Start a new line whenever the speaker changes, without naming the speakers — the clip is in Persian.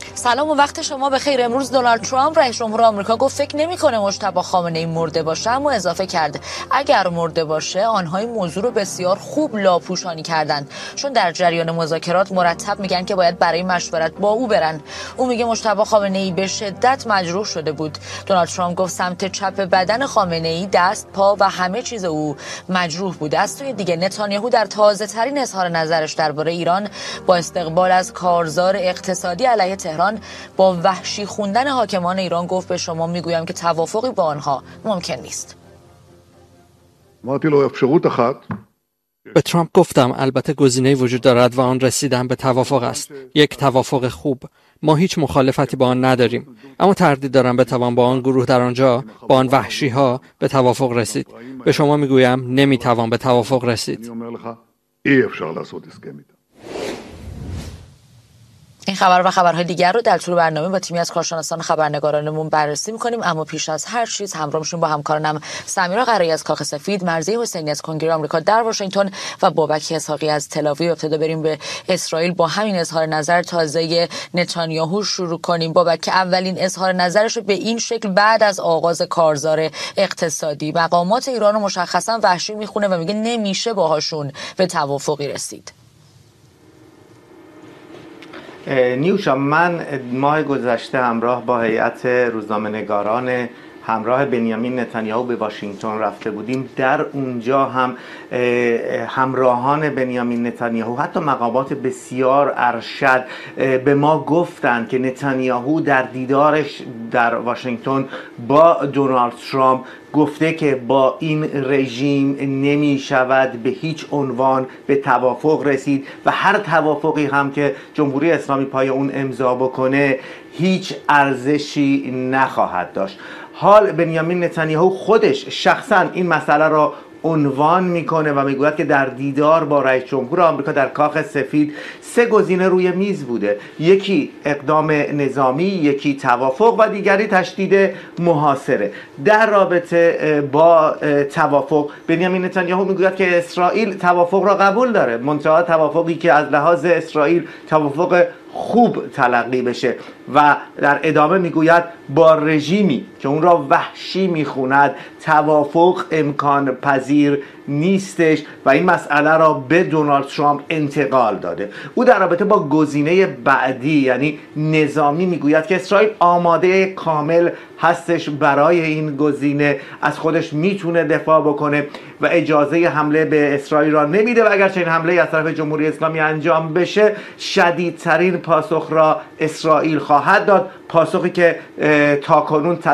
سلام و وقت شما بخیر. امروز دونالد ترامپ رئیس جمهور آمریکا گفت فکر نمی‌کنه مجتبی خامنه‌ای مرده باشه، اما اضافه کرد اگر مرده باشه آنها این موضوع رو بسیار خوب لاپوشانی کردن، چون در جریان مذاکرات مرتب میگن که باید برای مشورت با او برن. او میگه مجتبی خامنه‌ای به شدت مجروح شده بود. دونالد ترامپ گفت سمت چپ بدن خامنه‌ای، دست، پا و همه چیز او مجروح بود. از سوی دیگه نتانیاهو در تازه‌ترین اظهار نظرش درباره ایران با استقبال از کارزار اقتصادی علیه تهران با وحشی خوندن حاکمان ایران گفت به شما میگویم که توافقی با آنها ممکن نیست.
به ترامپ گفتم البته گزینه‌ای وجود دارد و آن رسیدن به توافق است، یک توافق خوب. ما هیچ مخالفتی با آن نداریم، اما تردید دارم بتوان با آن گروه در آنجا، با آن وحشی‌ها به توافق رسید. به شما میگویم نمیتوان به توافق رسید.
این خبر و خبرهای دیگر رو در طول برنامه با تیمی از کارشناسان خبرنگارانمون بررسی می‌کنیم، اما پیش از هر چیز همراه می‌شیم با همکارانم سمیرا قرایی از کاخ سفید، مرضی حسینی از کنگره آمریکا در واشنگتن و بابک اسحاقی از تل‌آویو. ابتدا بریم به اسرائیل با همین اظهار نظر تازه نتانیاهو شروع کنیم. بابک، که اولین اظهار نظرش رو به این شکل بعد از آغاز کارزار اقتصادی، مقامات ایران رو مشخصا وحشی میخونه و میگه نمیشه باهاشون به توافقی رسید.
نیوشا، من ماه گذشته همراه با هیئت روزنامه‌نگاران همراه بنیامین نتانیاهو به واشنگتن رفته بودیم. در اونجا هم همراهان بنیامین نتانیاهو، حتی مقامات بسیار ارشد، به ما گفتند که نتانیاهو در دیدارش در واشنگتن با دونالد ترامپ گفته که با این رژیم نمی شود به هیچ عنوان به توافق رسید و هر توافقی هم که جمهوری اسلامی پای اون امضا بکنه هیچ ارزشی نخواهد داشت. حال بنیامین نتانیاهو خودش شخصا این مسئله را عنوان میکنه و میگوید که در دیدار با رئیس جمهور آمریکا در کاخ سفید 3 گزینه روی میز بوده، یکی اقدام نظامی، یکی توافق و دیگری تشدید محاصره. در رابطه با توافق بنیامین نتانیاهو میگوید که اسرائیل توافق را قبول داره، منتها توافقی که از لحاظ اسرائیل توافق خوب تلقی بشه، و در ادامه میگوید با رژیمی که اون را وحشی میخوند توافق امکان پذیر نیستش و این مسئله را به دونالد ترامپ انتقال داده. او در رابطه با گزینه بعدی یعنی نظامی میگوید که اسرائیل آماده کامل هستش برای این گزینه، از خودش میتونه دفاع بکنه و اجازه حمله به اسرائیل را نمیده و اگر چنین حمله از طرف جمهوری اسلامی انجام بشه شدیدترین پاسخ را اسرائیل خواهد داد، پاسخی که تاکنون